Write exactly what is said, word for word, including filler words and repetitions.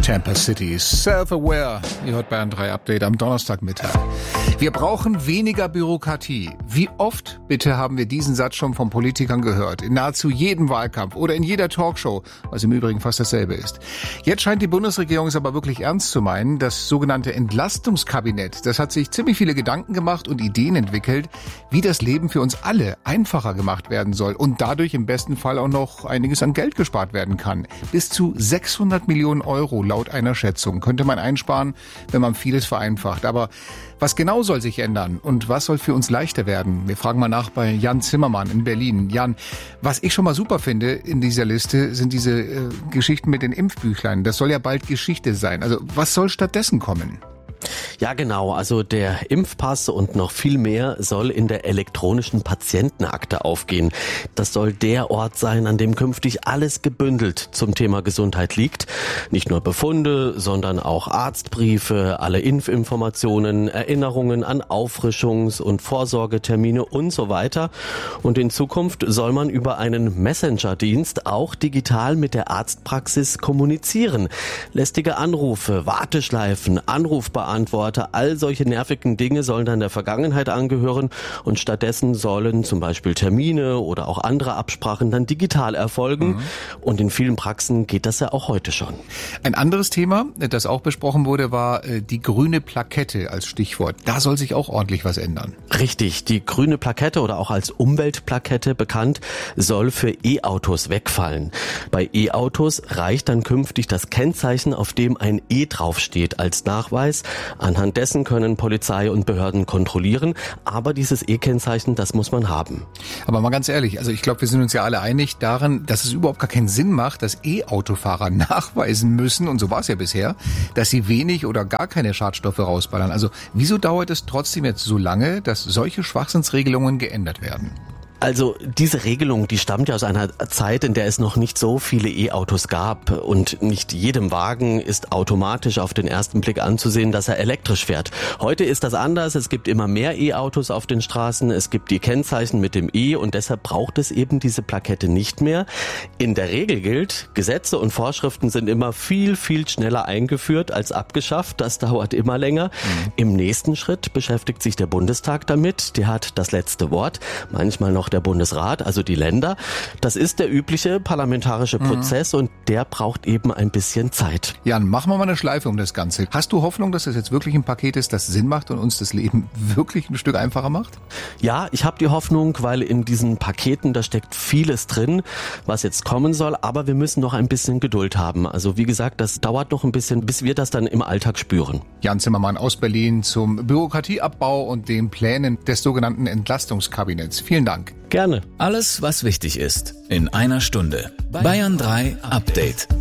Campus City, Self-Aware. Ihr hört Bayern drei Update am Donnerstagmittag. Wir brauchen weniger Bürokratie. Wie oft, bitte, haben wir diesen Satz schon von Politikern gehört? In nahezu jedem Wahlkampf oder in jeder Talkshow, was im Übrigen fast dasselbe ist. Jetzt scheint die Bundesregierung es aber wirklich ernst zu meinen. Das sogenannte Entlastungskabinett, das hat sich ziemlich viele Gedanken gemacht und Ideen entwickelt, wie das Leben für uns alle einfacher gemacht werden soll und dadurch im besten Fall auch noch einiges an Geld gespart werden kann. Bis zu sechshundert Millionen Euro laut einer Schätzung könnte man einsparen, wenn man vieles vereinfacht. Aber was genau soll sich ändern und was soll für uns leichter werden? Wir fragen mal nach bei Jan Zimmermann in Berlin. Jan, was ich schon mal super finde in dieser Liste, sind diese äh, Geschichten mit den Impfbüchlein. Das soll ja bald Geschichte sein. Also was soll stattdessen kommen? Ja, genau. Also der Impfpass und noch viel mehr soll in der elektronischen Patientenakte aufgehen. Das soll der Ort sein, an dem künftig alles gebündelt zum Thema Gesundheit liegt. Nicht nur Befunde, sondern auch Arztbriefe, alle Impfinformationen, Erinnerungen an Auffrischungs- und Vorsorgetermine und so weiter. Und in Zukunft soll man über einen Messenger-Dienst auch digital mit der Arztpraxis kommunizieren. Lästige Anrufe, Warteschleifen, Anrufbeantworter, all solche nervigen Dinge sollen dann der Vergangenheit angehören und stattdessen sollen zum Beispiel Termine oder auch andere Absprachen dann digital erfolgen. Mhm. Und in vielen Praxen geht das ja auch heute schon. Ein anderes Thema, das auch besprochen wurde, war die grüne Plakette als Stichwort. Da soll sich auch ordentlich was ändern. Richtig, die grüne Plakette oder auch als Umweltplakette bekannt, soll für E-Autos wegfallen. Bei E-Autos reicht dann künftig das Kennzeichen, auf dem ein E draufsteht, als Nachweis. Anhand dessen können Polizei und Behörden kontrollieren, aber dieses E-Kennzeichen, das muss man haben. Aber mal ganz ehrlich, also ich glaube, wir sind uns ja alle einig daran, dass es überhaupt gar keinen Sinn macht, dass E-Autofahrer nachweisen müssen, und so war es ja bisher, dass sie wenig oder gar keine Schadstoffe rausballern. Also wieso dauert es trotzdem jetzt so lange, dass solche Schwachsinnsregelungen geändert werden? Also diese Regelung, die stammt ja aus einer Zeit, in der es noch nicht so viele E-Autos gab und nicht jedem Wagen ist automatisch auf den ersten Blick anzusehen, dass er elektrisch fährt. Heute ist das anders, es gibt immer mehr E-Autos auf den Straßen, es gibt die Kennzeichen mit dem E und deshalb braucht es eben diese Plakette nicht mehr. In der Regel gilt, Gesetze und Vorschriften sind immer viel, viel schneller eingeführt als abgeschafft, das dauert immer länger. Mhm. Im nächsten Schritt beschäftigt sich der Bundestag damit, der hat das letzte Wort, manchmal noch der Bundesrat, also die Länder. Das ist der übliche parlamentarische Prozess mhm. und der braucht eben ein bisschen Zeit. Jan, machen wir mal eine Schleife um das Ganze. Hast du Hoffnung, dass das jetzt wirklich ein Paket ist, das Sinn macht und uns das Leben wirklich ein Stück einfacher macht? Ja, ich habe die Hoffnung, weil in diesen Paketen, da steckt vieles drin, was jetzt kommen soll, aber wir müssen noch ein bisschen Geduld haben. Also wie gesagt, das dauert noch ein bisschen, bis wir das dann im Alltag spüren. Jan Zimmermann aus Berlin zum Bürokratieabbau und den Plänen des sogenannten Entlastungskabinetts. Vielen Dank. Gerne. Alles, was wichtig ist, in einer Stunde. Bayern drei Update.